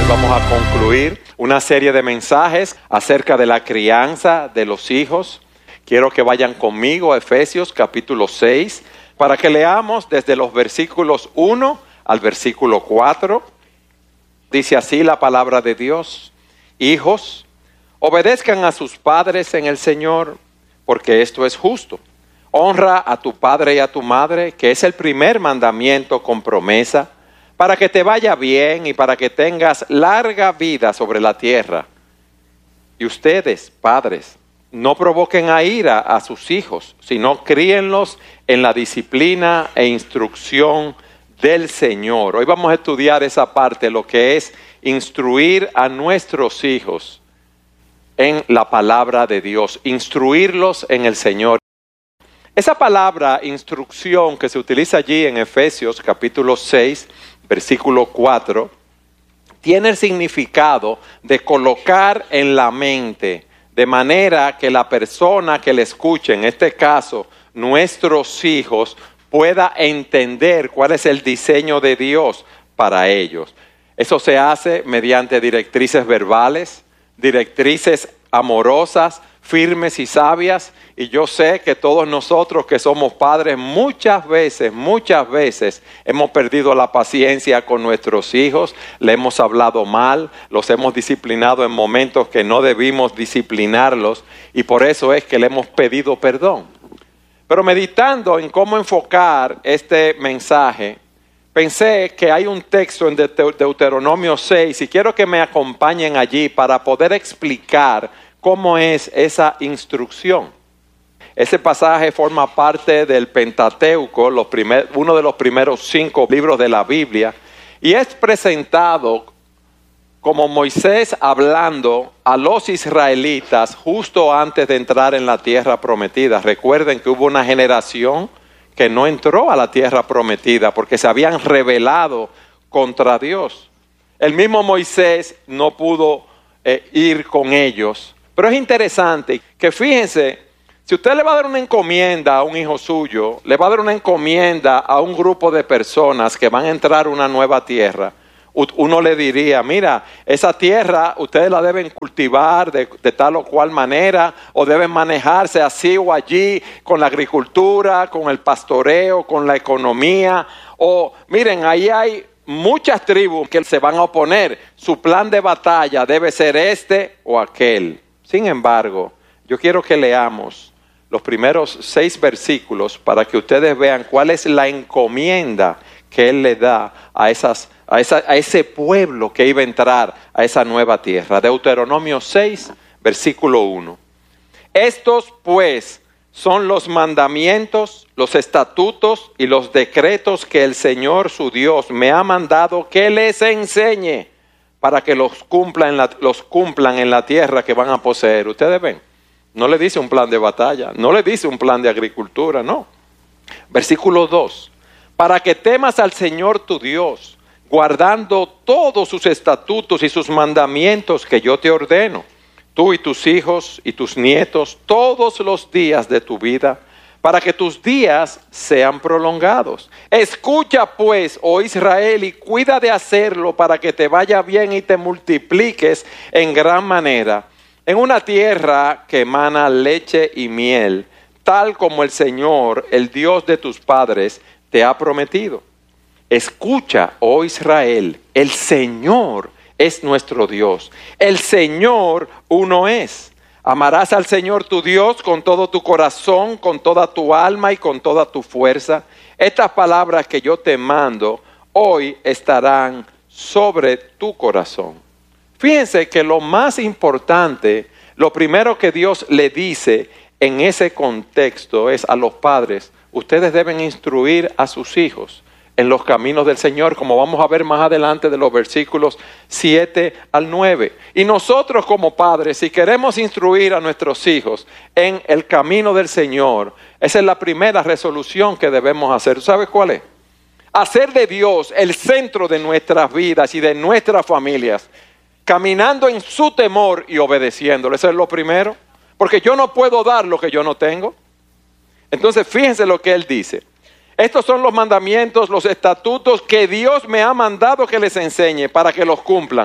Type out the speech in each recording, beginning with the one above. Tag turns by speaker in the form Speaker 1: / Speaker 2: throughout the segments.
Speaker 1: vamos a concluir una serie de mensajes acerca de la crianza de los hijos. Quiero que vayan conmigo a Efesios capítulo 6 para que leamos desde los versículos 1 al versículo 4. Dice así la palabra de Dios: Hijos, obedezcan a sus padres en el Señor, porque esto es justo. Honra a tu padre y a tu madre, que es el primer mandamiento con promesa, para que te vaya bien y para que tengas larga vida sobre la tierra. Y ustedes, padres, no provoquen a ira a sus hijos, sino críenlos en la disciplina e instrucción del Señor. Hoy vamos a estudiar esa parte, lo que es instruir a nuestros hijos en la palabra de Dios, instruirlos en el Señor. Esa palabra instrucción que se utiliza allí en Efesios capítulo 6, versículo 4, tiene el significado de colocar en la mente, de manera que la persona que le escuche, en este caso nuestros hijos, pueda entender cuál es el diseño de Dios para ellos. Eso se hace mediante directrices verbales, directrices amorosas, firmes y sabias. Y yo sé que todos nosotros que somos padres muchas veces hemos perdido la paciencia con nuestros hijos, le hemos hablado mal, los hemos disciplinado en momentos que no debimos disciplinarlos y por eso es que le hemos pedido perdón. Pero meditando en cómo enfocar este mensaje, pensé que hay un texto en Deuteronomio 6 y quiero que me acompañen allí para poder explicar cómo es esa instrucción. Ese pasaje forma parte del Pentateuco, uno de los primeros 5 libros de la Biblia, y es presentado como Moisés hablando a los israelitas justo antes de entrar en la tierra prometida. Recuerden que hubo una generación que no entró a la tierra prometida porque se habían rebelado contra Dios. El mismo Moisés no pudo ir con ellos. Pero es interesante que fíjense, si usted le va a dar una encomienda a un hijo suyo, le va a dar una encomienda a un grupo de personas que van a entrar a una nueva tierra, uno le diría, mira, esa tierra ustedes la deben cultivar de tal o cual manera, o deben manejarse así o allí, con la agricultura, con el pastoreo, con la economía, o miren, ahí hay muchas tribus que se van a oponer, su plan de batalla debe ser este o aquel. Sin embargo, yo quiero que leamos los primeros 6 versículos para que ustedes vean cuál es la encomienda que Él le da a ese pueblo que iba a entrar a esa nueva tierra. Deuteronomio 6, versículo 1. Estos pues son los mandamientos, los estatutos y los decretos que el Señor su Dios me ha mandado que les enseñe para que los cumplan en la tierra que van a poseer. Ustedes ven, no le dice un plan de batalla, no le dice un plan de agricultura, no. Versículo 2. Para que temas al Señor tu Dios, guardando todos sus estatutos y sus mandamientos que yo te ordeno, tú y tus hijos y tus nietos, todos los días de tu vida, para que tus días sean prolongados. Escucha pues, oh Israel, y cuida de hacerlo para que te vaya bien y te multipliques en gran manera, en una tierra que emana leche y miel, tal como el Señor, el Dios de tus padres, te ha prometido. Escucha, oh Israel, el Señor es nuestro Dios. El Señor uno es. Amarás al Señor tu Dios con todo tu corazón, con toda tu alma y con toda tu fuerza. Estas palabras que yo te mando hoy estarán sobre tu corazón. Fíjense que lo más importante, lo primero que Dios le dice en ese contexto es a los padres, ustedes deben instruir a sus hijos en los caminos del Señor, como vamos a ver más adelante de los versículos 7 al 9. Y nosotros como padres, si queremos instruir a nuestros hijos en el camino del Señor, esa es la primera resolución que debemos hacer. ¿Sabes cuál es? Hacer de Dios el centro de nuestras vidas y de nuestras familias, caminando en su temor y obedeciéndole. Eso es lo primero, porque yo no puedo dar lo que yo no tengo. Entonces fíjense lo que Él dice. Estos son los mandamientos, los estatutos que Dios me ha mandado que les enseñe para que los cumplan.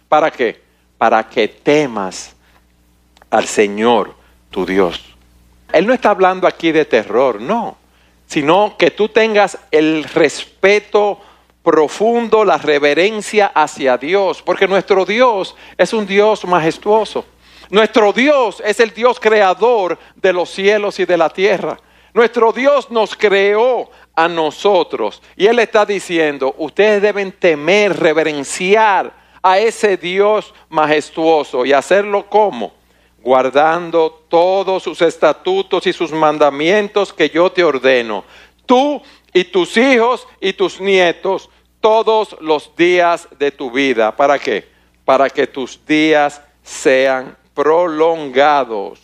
Speaker 1: ¿Para qué? Para que temas al Señor tu Dios. Él no está hablando aquí de terror, no, sino que tú tengas el respeto profundo, la reverencia hacia Dios, porque nuestro Dios es un Dios majestuoso. Nuestro Dios es el Dios creador de los cielos y de la tierra. Nuestro Dios nos creó a nosotros y Él está diciendo, ustedes deben temer, reverenciar a ese Dios majestuoso y hacerlo ¿cómo? Guardando todos sus estatutos y sus mandamientos que yo te ordeno, tú y tus hijos y tus nietos, todos los días de tu vida. ¿Para qué? Para que tus días sean prolongados.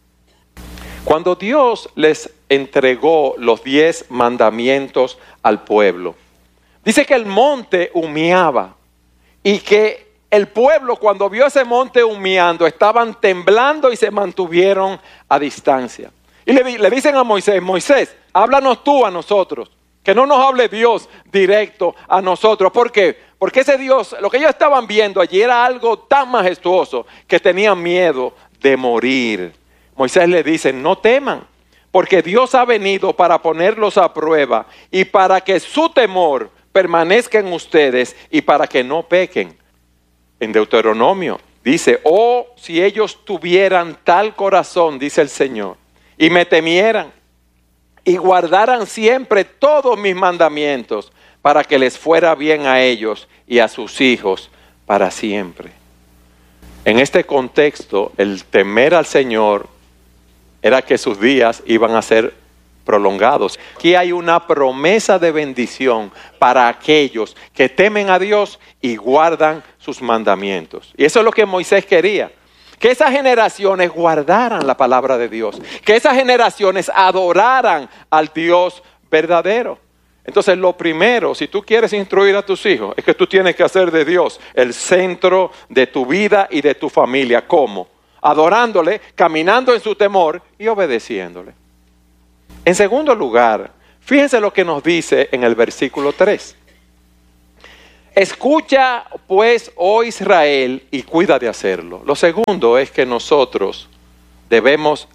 Speaker 1: Cuando Dios les entregó los 10 mandamientos al pueblo, dice que el monte humeaba y que el pueblo cuando vio ese monte humeando estaban temblando y se mantuvieron a distancia. Y le dicen a Moisés, Moisés, háblanos tú a nosotros, que no nos hable Dios directo a nosotros. ¿Por qué? Porque ese Dios, lo que ellos estaban viendo allí era algo tan majestuoso que tenían miedo de morir. Moisés le dice, no teman, porque Dios ha venido para ponerlos a prueba y para que su temor permanezca en ustedes y para que no pequen. En Deuteronomio dice, oh, si ellos tuvieran tal corazón, dice el Señor, y me temieran y guardaran siempre todos mis mandamientos para que les fuera bien a ellos y a sus hijos para siempre. En este contexto, el temer al Señor era que sus días iban a ser prolongados. Aquí hay una promesa de bendición para aquellos que temen a Dios y guardan sus mandamientos. Y eso es lo que Moisés quería. Que esas generaciones guardaran la palabra de Dios. Que esas generaciones adoraran al Dios verdadero. Entonces lo primero, si tú quieres instruir a tus hijos, es que tú tienes que hacer de Dios el centro de tu vida y de tu familia. ¿Cómo? Adorándole, caminando en su temor y obedeciéndole. En segundo lugar, fíjense lo que nos dice en el versículo 3. Escucha pues, oh Israel, y cuida de hacerlo. Lo segundo es que nosotros debemos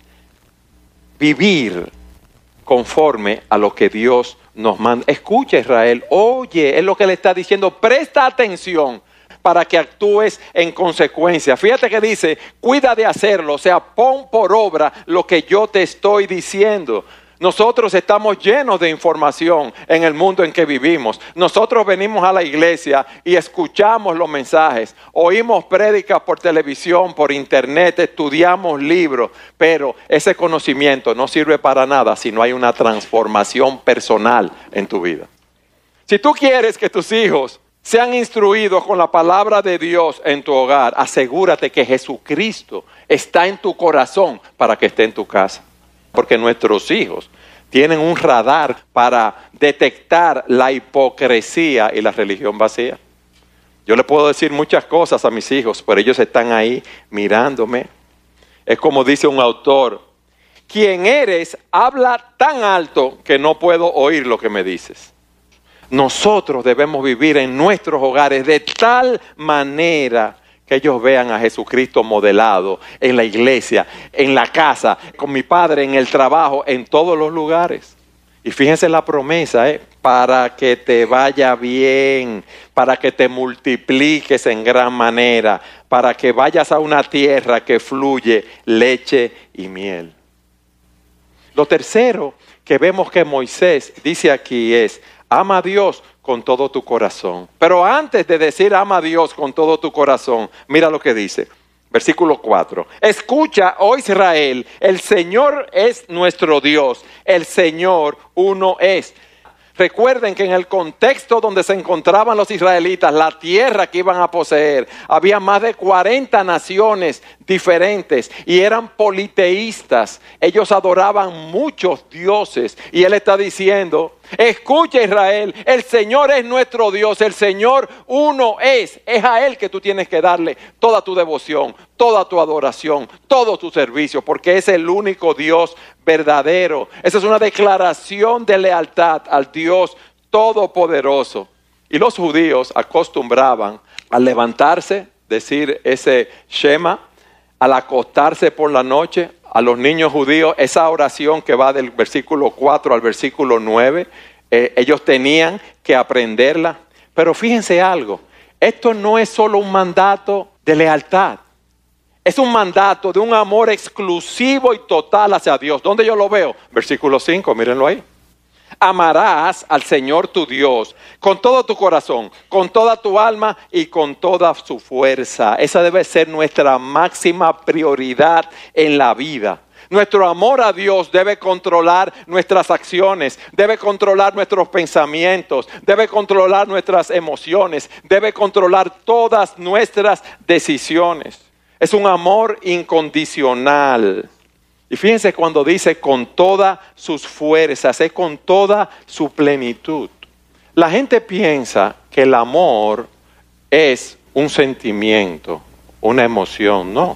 Speaker 1: vivir conforme a lo que Dios nos manda. Escucha Israel, oye, es lo que le está diciendo, presta atención para que actúes en consecuencia. Fíjate que dice, cuida de hacerlo, o sea, pon por obra lo que yo te estoy diciendo. Nosotros estamos llenos de información en el mundo en que vivimos. Nosotros venimos a la iglesia y escuchamos los mensajes, oímos prédicas por televisión, por internet, estudiamos libros, pero ese conocimiento no sirve para nada si no hay una transformación personal en tu vida. Si tú quieres que tus hijos sean instruidos con la palabra de Dios en tu hogar, asegúrate que Jesucristo está en tu corazón para que esté en tu casa. Porque nuestros hijos tienen un radar para detectar la hipocresía y la religión vacía. Yo le puedo decir muchas cosas a mis hijos, pero ellos están ahí mirándome. Es como dice un autor, quien eres habla tan alto que no puedo oír lo que me dices. Nosotros debemos vivir en nuestros hogares de tal manera que ellos vean a Jesucristo modelado en la iglesia, en la casa, con mi padre, en el trabajo, en todos los lugares. Y fíjense la promesa, para que te vaya bien, para que te multipliques en gran manera, para que vayas a una tierra que fluye leche y miel. Lo tercero que vemos que Moisés dice aquí es, ama a Dios con todo tu corazón. Pero antes de decir ama a Dios con todo tu corazón, mira lo que dice. Versículo 4. Escucha, oh Israel, el Señor es nuestro Dios. El Señor uno es. Recuerden que en el contexto donde se encontraban los israelitas, la tierra que iban a poseer, había más de 40 naciones diferentes y eran politeístas. Ellos adoraban muchos dioses y Él está diciendo, escucha Israel, el Señor es nuestro Dios, el Señor uno es a Él que tú tienes que darle toda tu devoción, toda tu adoración, todo tu servicio, porque es el único Dios verdadero. Esa es una declaración de lealtad al Dios todopoderoso. Y los judíos acostumbraban a levantarse decir ese Shema al acostarse por la noche. A los niños judíos, esa oración que va del versículo 4 al versículo 9, ellos tenían que aprenderla. Pero fíjense algo, esto no es solo un mandato de lealtad. Es un mandato de un amor exclusivo y total hacia Dios. ¿Dónde yo lo veo? Versículo 5, mírenlo ahí. Amarás al Señor tu Dios con todo tu corazón, con toda tu alma y con toda su fuerza. Esa debe ser nuestra máxima prioridad en la vida. Nuestro amor a Dios debe controlar nuestras acciones, debe controlar nuestros pensamientos, debe controlar nuestras emociones, debe controlar todas nuestras decisiones. Es un amor incondicional. Y fíjense cuando dice con todas sus fuerzas, es con toda su plenitud. La gente piensa que el amor es un sentimiento, una emoción. No.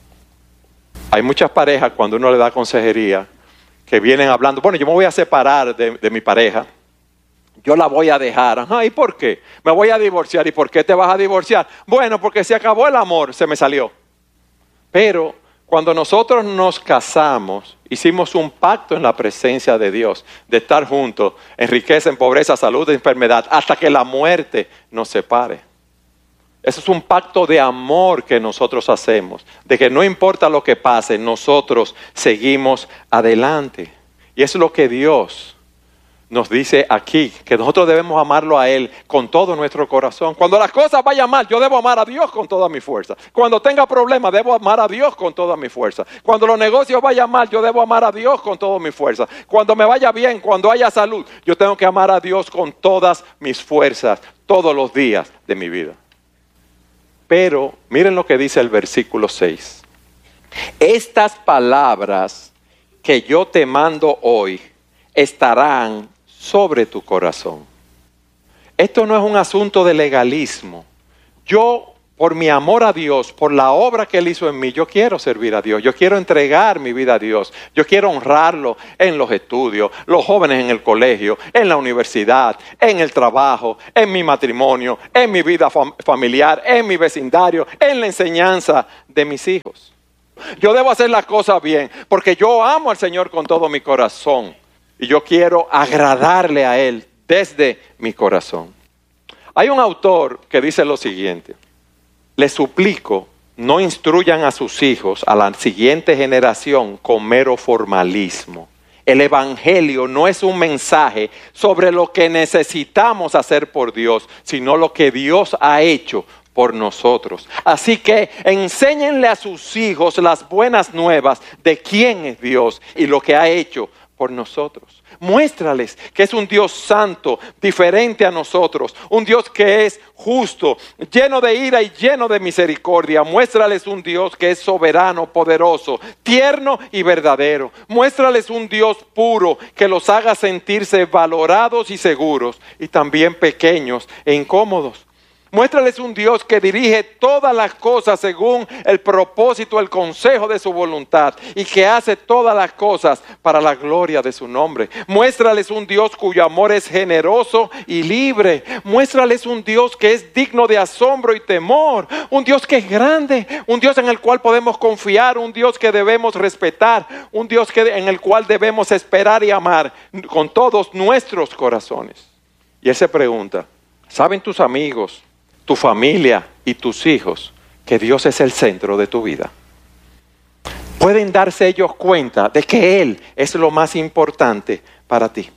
Speaker 1: Hay muchas parejas cuando uno le da consejería que vienen hablando, bueno, yo me voy a separar de mi pareja, yo la voy a dejar. Ajá, ¿y por qué? Me voy a divorciar. ¿Y por qué te vas a divorciar? Bueno, porque se acabó el amor, se me salió. Pero cuando nosotros nos casamos, hicimos un pacto en la presencia de Dios, de estar juntos en riqueza, en pobreza, salud, en enfermedad, hasta que la muerte nos separe. Eso es un pacto de amor que nosotros hacemos, de que no importa lo que pase, nosotros seguimos adelante. Y eso es lo que Dios nos dice aquí, que nosotros debemos amarlo a Él con todo nuestro corazón. Cuando las cosas vayan mal, yo debo amar a Dios con toda mi fuerza. Cuando tenga problemas, debo amar a Dios con toda mi fuerza. Cuando los negocios vayan mal, yo debo amar a Dios con toda mi fuerza. Cuando me vaya bien, cuando haya salud, yo tengo que amar a Dios con todas mis fuerzas, todos los días de mi vida. Pero miren lo que dice el versículo 6. Estas palabras que yo te mando hoy estarán sobre tu corazón. Esto no es un asunto de legalismo. Yo, por mi amor a Dios, por la obra que Él hizo en mí, yo quiero servir a Dios. Yo quiero entregar mi vida a Dios. Yo quiero honrarlo en los estudios, los jóvenes en el colegio, en la universidad, en el trabajo, en mi matrimonio, en mi vida familiar, en mi vecindario, en la enseñanza de mis hijos. Yo debo hacer las cosas bien, porque yo amo al Señor con todo mi corazón. Y yo quiero agradarle a Él desde mi corazón. Hay un autor que dice lo siguiente: les suplico, no instruyan a sus hijos, a la siguiente generación, con mero formalismo. El evangelio no es un mensaje sobre lo que necesitamos hacer por Dios, sino lo que Dios ha hecho por nosotros. Así que enséñenle a sus hijos las buenas nuevas de quién es Dios y lo que ha hecho por nosotros. Muéstrales que es un Dios santo, diferente a nosotros, un Dios que es justo, lleno de ira y lleno de misericordia. Muéstrales un Dios que es soberano, poderoso, tierno y verdadero. Muéstrales un Dios puro que los haga sentirse valorados y seguros, y también pequeños e incómodos. Muéstrales un Dios que dirige todas las cosas según el propósito, el consejo de su voluntad, y que hace todas las cosas para la gloria de su nombre. Muéstrales un Dios cuyo amor es generoso y libre. Muéstrales un Dios que es digno de asombro y temor. Un Dios que es grande, un Dios en el cual podemos confiar, un Dios que debemos respetar, un Dios en el cual debemos esperar y amar con todos nuestros corazones. Y Él se pregunta: ¿saben tus amigos, tu familia y tus hijos que Dios es el centro de tu vida? ¿Pueden darse ellos cuenta de que Él es lo más importante para ti?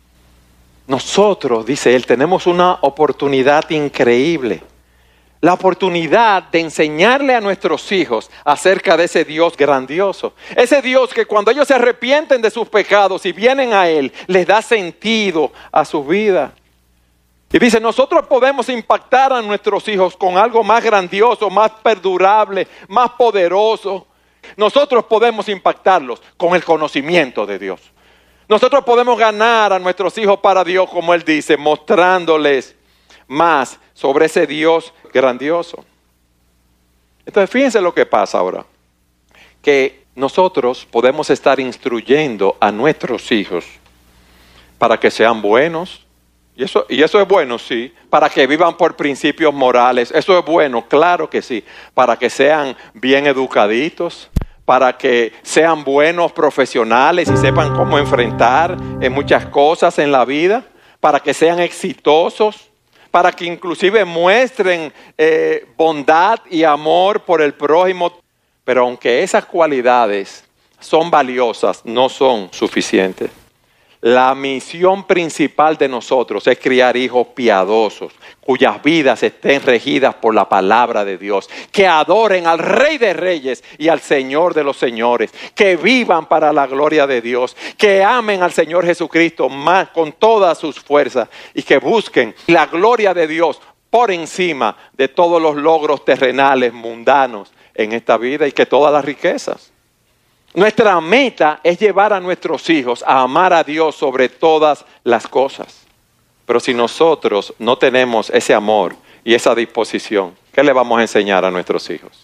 Speaker 1: Nosotros, dice Él, tenemos una oportunidad increíble. La oportunidad de enseñarle a nuestros hijos acerca de ese Dios grandioso. Ese Dios que cuando ellos se arrepienten de sus pecados y vienen a Él, les da sentido a su vida. Y dice, nosotros podemos impactar a nuestros hijos con algo más grandioso, más perdurable, más poderoso. Nosotros podemos impactarlos con el conocimiento de Dios. Nosotros podemos ganar a nuestros hijos para Dios, como Él dice, mostrándoles más sobre ese Dios grandioso. Entonces, fíjense lo que pasa ahora. Que nosotros podemos estar instruyendo a nuestros hijos para que sean buenos Y eso es bueno, sí, para que vivan por principios morales. Eso es bueno, claro que sí, para que sean bien educaditos, para que sean buenos profesionales y sepan cómo enfrentar muchas cosas en la vida, para que sean exitosos, para que inclusive muestren bondad y amor por el prójimo. Pero aunque esas cualidades son valiosas, no son suficientes. La misión principal de nosotros es criar hijos piadosos, cuyas vidas estén regidas por la palabra de Dios, que adoren al Rey de Reyes y al Señor de los Señores, que vivan para la gloria de Dios, que amen al Señor Jesucristo más con todas sus fuerzas y que busquen la gloria de Dios por encima de todos los logros terrenales, mundanos en esta vida y que todas las riquezas. Nuestra meta es llevar a nuestros hijos a amar a Dios sobre todas las cosas. Pero si nosotros no tenemos ese amor y esa disposición, ¿qué le vamos a enseñar a nuestros hijos?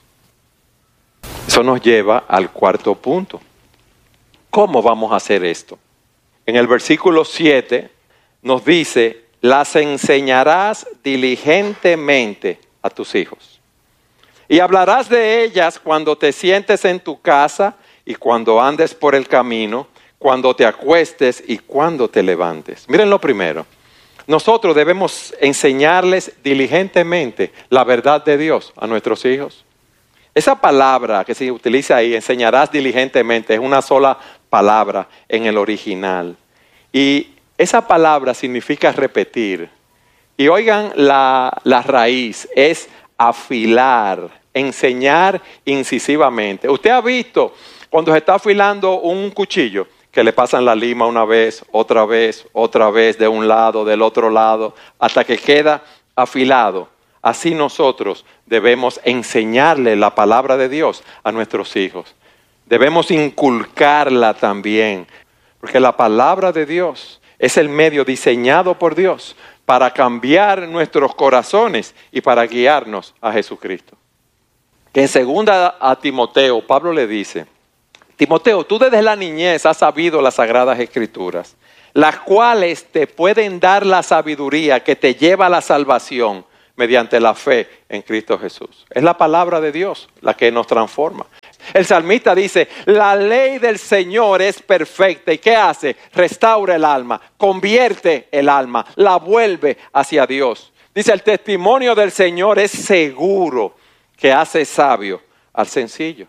Speaker 1: Eso nos lleva al cuarto punto. ¿Cómo vamos a hacer esto? En el versículo 7 nos dice, las enseñarás diligentemente a tus hijos. Y hablarás de ellas cuando te sientes en tu casa y cuando andes por el camino, cuando te acuestes y cuando te levantes. Miren lo primero. Nosotros debemos enseñarles diligentemente la verdad de Dios a nuestros hijos. Esa palabra que se utiliza ahí, enseñarás diligentemente, es una sola palabra en el original. Y esa palabra significa repetir. Y oigan la raíz, es afilar, enseñar incisivamente. Usted ha visto cuando se está afilando un cuchillo, que le pasan la lima una vez, otra vez, de un lado, del otro lado, hasta que queda afilado. Así nosotros debemos enseñarle la palabra de Dios a nuestros hijos. Debemos inculcarla también, porque la palabra de Dios es el medio diseñado por Dios para cambiar nuestros corazones y para guiarnos a Jesucristo. Que en 2 a Timoteo, Pablo le dice, Timoteo, tú desde la niñez has sabido las Sagradas Escrituras, las cuales te pueden dar la sabiduría que te lleva a la salvación mediante la fe en Cristo Jesús. Es la palabra de Dios la que nos transforma. El salmista dice, la ley del Señor es perfecta. ¿Y qué hace? Restaura el alma, convierte el alma, la vuelve hacia Dios. Dice, el testimonio del Señor es seguro, que hace sabio al sencillo.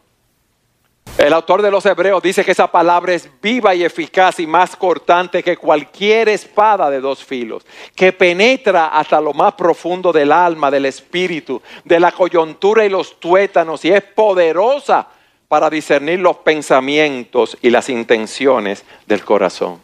Speaker 1: El autor de los Hebreos dice que esa palabra es viva y eficaz y más cortante que cualquier espada de dos filos, que penetra hasta lo más profundo del alma, del espíritu, de la coyuntura y los tuétanos, y es poderosa para discernir los pensamientos y las intenciones del corazón.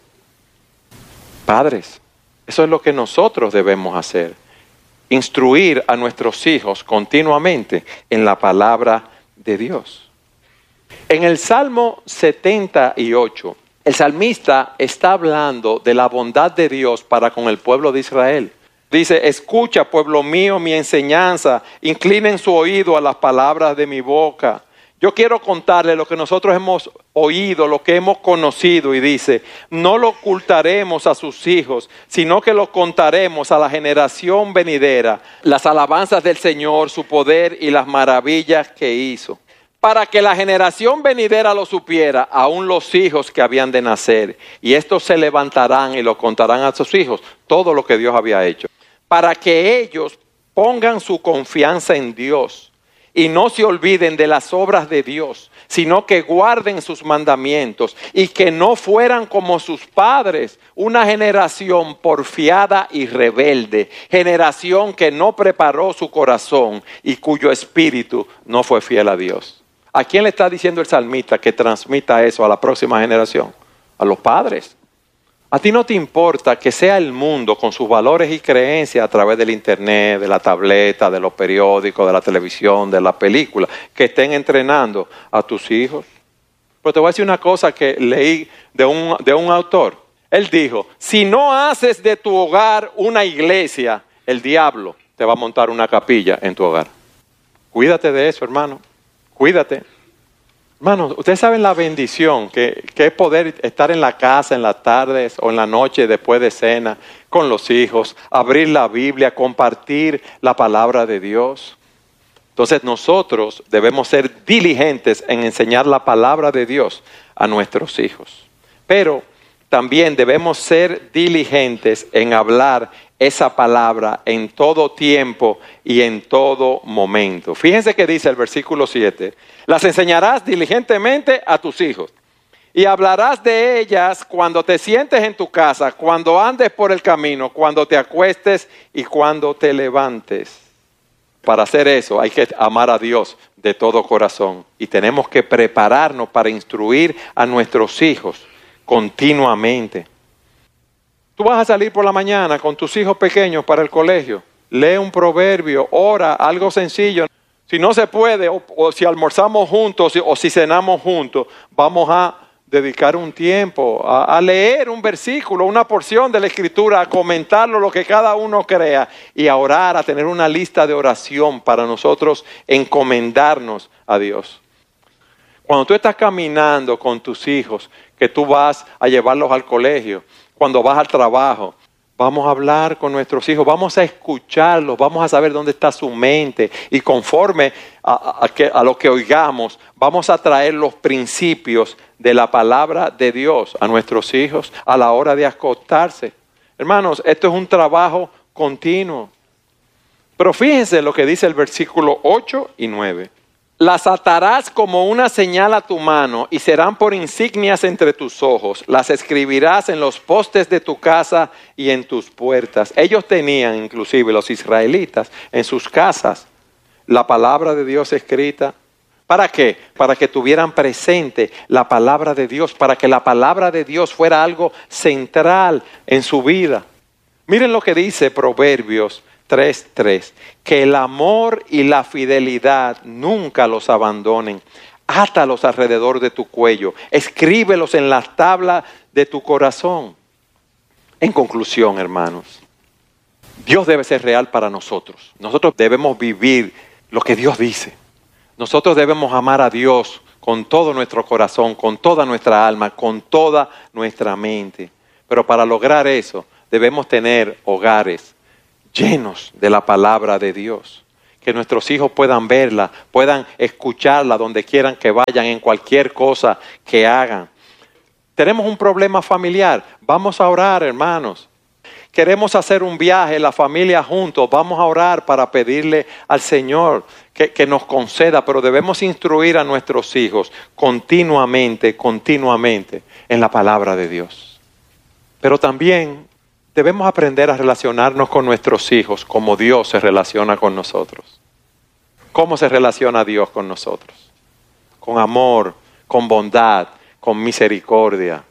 Speaker 1: Padres, eso es lo que nosotros debemos hacer. Instruir a nuestros hijos continuamente en la palabra de Dios. En el Salmo 78, el salmista está hablando de la bondad de Dios para con el pueblo de Israel. Dice, escucha, pueblo mío, mi enseñanza, inclinen su oído a las palabras de mi boca. Yo quiero contarles lo que nosotros hemos oído, lo que hemos conocido, y dice, no lo ocultaremos a sus hijos, sino que lo contaremos a la generación venidera, las alabanzas del Señor, su poder y las maravillas que hizo. Para que la generación venidera lo supiera, aún los hijos que habían de nacer, y estos se levantarán y lo contarán a sus hijos, todo lo que Dios había hecho. Para que ellos pongan su confianza en Dios, y no se olviden de las obras de Dios, sino que guarden sus mandamientos y que no fueran como sus padres, una generación porfiada y rebelde, generación que no preparó su corazón y cuyo espíritu no fue fiel a Dios. ¿A quién le está diciendo el salmista que transmita eso a la próxima generación? A los padres. A ti no te importa que sea el mundo con sus valores y creencias a través del internet, de la tableta, de los periódicos, de la televisión, de la película, que estén entrenando a tus hijos. Pero te voy a decir una cosa que leí de un autor. Él dijo, si no haces de tu hogar una iglesia, el diablo te va a montar una capilla en tu hogar. Cuídate de eso, hermano. Cuídate. Hermanos, ustedes saben la bendición que es poder estar en la casa en las tardes o en la noche después de cena con los hijos, abrir la Biblia, compartir la palabra de Dios. Entonces nosotros debemos ser diligentes en enseñar la palabra de Dios a nuestros hijos. Pero también debemos ser diligentes en hablar esa palabra en todo tiempo y en todo momento. Fíjense que dice el versículo 7, las enseñarás diligentemente a tus hijos y hablarás de ellas cuando te sientes en tu casa, cuando andes por el camino, cuando te acuestes y cuando te levantes. Para hacer eso hay que amar a Dios de todo corazón y tenemos que prepararnos para instruir a nuestros hijos continuamente. Tú vas a salir por la mañana con tus hijos pequeños para el colegio. Lee un proverbio, ora, algo sencillo. Si no se puede, o si almorzamos juntos o si cenamos juntos, vamos a dedicar un tiempo a leer un versículo, una porción de la Escritura, a comentarlo, lo que cada uno crea, y a orar, a tener una lista de oración para nosotros encomendarnos a Dios. Cuando tú estás caminando con tus hijos, que tú vas a llevarlos al colegio, cuando vas al trabajo, vamos a hablar con nuestros hijos, vamos a escucharlos, vamos a saber dónde está su mente y conforme a lo que oigamos, vamos a traer los principios de la palabra de Dios a nuestros hijos a la hora de acostarse. Hermanos, esto es un trabajo continuo. Pero fíjense lo que dice el versículo 8 y 9. Las atarás como una señal a tu mano y serán por insignias entre tus ojos. Las escribirás en los postes de tu casa y en tus puertas. Ellos tenían, inclusive los israelitas, en sus casas la palabra de Dios escrita. ¿Para qué? Para que tuvieran presente la palabra de Dios, para que la palabra de Dios fuera algo central en su vida. Miren lo que dice Proverbios 3:3, que el amor y la fidelidad nunca los abandonen. Átalos alrededor de tu cuello, escríbelos en las tablas de tu corazón. En conclusión, hermanos, Dios debe ser real para nosotros. Nosotros debemos vivir lo que Dios dice. Nosotros debemos amar a Dios con todo nuestro corazón, con toda nuestra alma, con toda nuestra mente. Pero para lograr eso, debemos tener hogares llenos de la palabra de Dios. Que nuestros hijos puedan verla, puedan escucharla donde quieran que vayan, en cualquier cosa que hagan. Tenemos un problema familiar, vamos a orar, hermanos. Queremos hacer un viaje, la familia juntos, vamos a orar para pedirle al Señor que nos conceda, pero debemos instruir a nuestros hijos continuamente en la palabra de Dios. Pero también debemos aprender a relacionarnos con nuestros hijos como Dios se relaciona con nosotros. ¿Cómo se relaciona Dios con nosotros? Con amor, con bondad, con misericordia.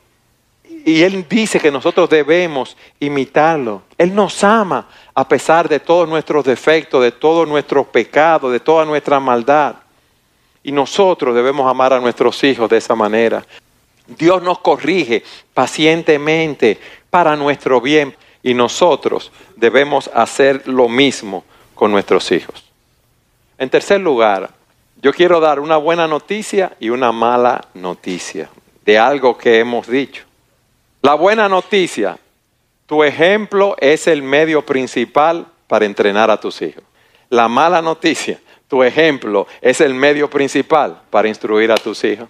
Speaker 1: Y Él dice que nosotros debemos imitarlo. Él nos ama a pesar de todos nuestros defectos, de todos nuestros pecados, de toda nuestra maldad. Y nosotros debemos amar a nuestros hijos de esa manera. Dios nos corrige pacientemente para nuestro bien y nosotros debemos hacer lo mismo con nuestros hijos. En tercer lugar, yo quiero dar una buena noticia y una mala noticia de algo que hemos dicho. La buena noticia, tu ejemplo es el medio principal para entrenar a tus hijos. La mala noticia, tu ejemplo es el medio principal para instruir a tus hijos.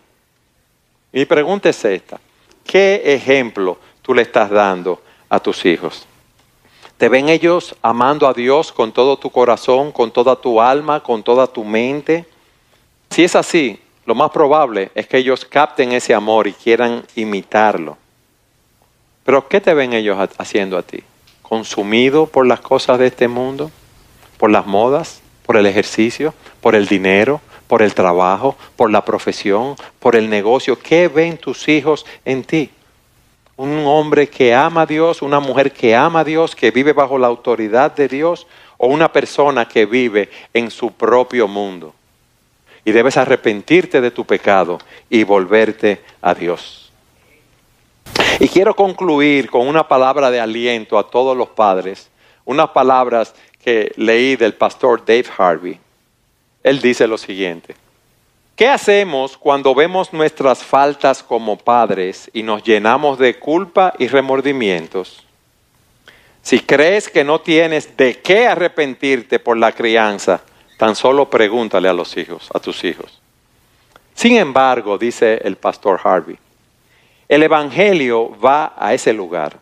Speaker 1: Mi pregunta es esta: ¿qué ejemplo tú le estás dando a tus hijos? ¿Te ven ellos amando a Dios con todo tu corazón, con toda tu alma, con toda tu mente? Si es así, lo más probable es que ellos capten ese amor y quieran imitarlo. Pero ¿qué te ven ellos haciendo a ti? ¿Consumido por las cosas de este mundo? ¿Por las modas? ¿Por el ejercicio? ¿Por el dinero? ¿Por el trabajo? ¿Por la profesión? ¿Por el negocio? ¿Qué ven tus hijos en ti? ¿Un hombre que ama a Dios? ¿Una mujer que ama a Dios? ¿Que vive bajo la autoridad de Dios? ¿O una persona que vive en su propio mundo? Y debes arrepentirte de tu pecado y volverte a Dios. Y quiero concluir con una palabra de aliento a todos los padres, unas palabras que leí del pastor Dave Harvey. Él dice lo siguiente: ¿Qué hacemos cuando vemos nuestras faltas como padres y nos llenamos de culpa y remordimientos? Si crees que no tienes de qué arrepentirte por la crianza, tan solo pregúntale a tus hijos. Sin embargo, dice el pastor Harvey, el evangelio va a ese lugar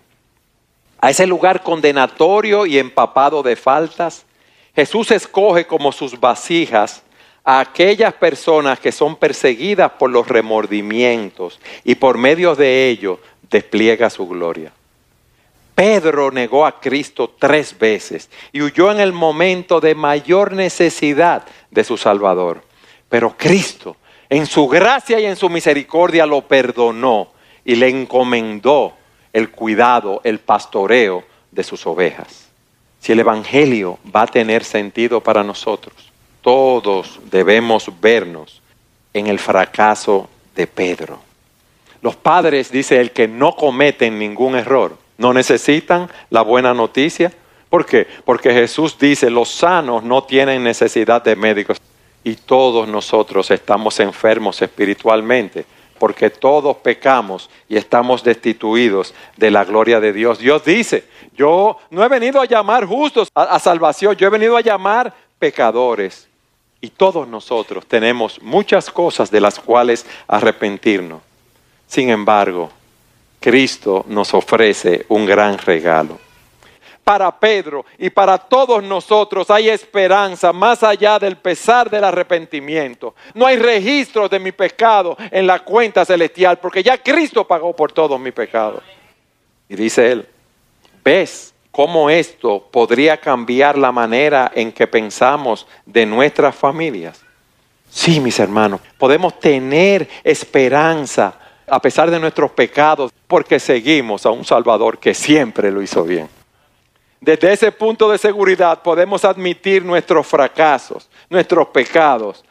Speaker 1: condenatorio y empapado de faltas. Jesús escoge como sus vasijas a aquellas personas que son perseguidas por los remordimientos y por medio de ello despliega su gloria. Pedro negó a Cristo 3 veces y huyó en el momento de mayor necesidad de su Salvador. Pero Cristo, en su gracia y en su misericordia, lo perdonó y le encomendó el cuidado, el pastoreo de sus ovejas. Si el evangelio va a tener sentido para nosotros, todos debemos vernos en el fracaso de Pedro. Los padres, dice él, que no cometen ningún error, no necesitan la buena noticia. ¿Por qué? Porque Jesús dice, los sanos no tienen necesidad de médicos. Y todos nosotros estamos enfermos espiritualmente, porque todos pecamos y estamos destituidos de la gloria de Dios. Dios dice, yo no he venido a llamar justos a salvación, yo he venido a llamar pecadores. Y todos nosotros tenemos muchas cosas de las cuales arrepentirnos. Sin embargo, Cristo nos ofrece un gran regalo. Para Pedro y para todos nosotros hay esperanza más allá del pesar del arrepentimiento. No hay registro de mi pecado en la cuenta celestial, porque ya Cristo pagó por todos mis pecados. Y dice él, ¿ves cómo esto podría cambiar la manera en que pensamos de nuestras familias? Sí, mis hermanos, podemos tener esperanza a pesar de nuestros pecados, porque seguimos a un Salvador que siempre lo hizo bien. Desde ese punto de seguridad podemos admitir nuestros fracasos, nuestros pecados,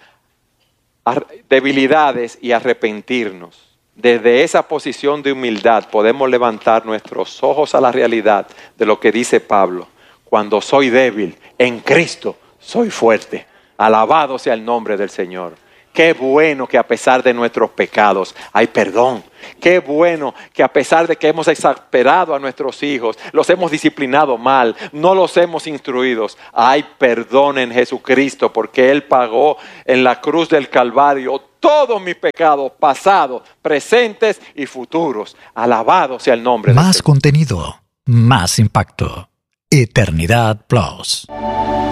Speaker 1: debilidades y arrepentirnos. Desde esa posición de humildad podemos levantar nuestros ojos a la realidad de lo que dice Pablo. Cuando soy débil, en Cristo soy fuerte. Alabado sea el nombre del Señor. Qué bueno que a pesar de nuestros pecados hay perdón. Qué bueno que a pesar de que hemos exasperado a nuestros hijos, los hemos disciplinado mal, no los hemos instruido, hay perdón en Jesucristo, porque Él pagó en la cruz del Calvario todos mis pecados pasados, presentes y futuros. Alabado sea el nombre de Dios.
Speaker 2: Más contenido, más impacto. Eternidad Plus.